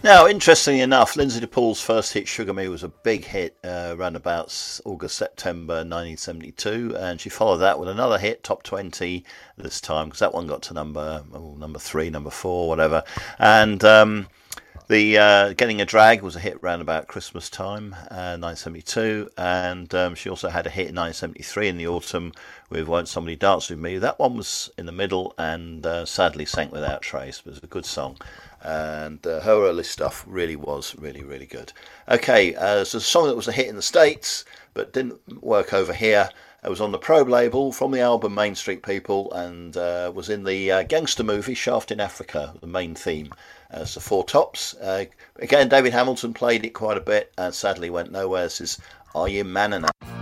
Now, interestingly enough, Lindsay DePaul's first hit, Sugar Me, was a big hit around about August, September 1972, and she followed that with another hit, Top 20 this time, because that one got to number 3, number 4, whatever. And the Getting a Drag was a hit around about Christmas time, 1972, and she also had a hit in 1973 in the autumn with Won't Somebody Dance With Me. That one was in the middle and sadly sank without trace, but it was a good song. And her early stuff really was really good. Okay, so a song that was a hit in the States but didn't work over here. It was on the Probe label from the album Main Street People, and was in the gangster movie Shaft in Africa, the main theme. So Four Tops. Again, David Hamilton played it quite a bit and sadly went nowhere. This is Are You Man Enough?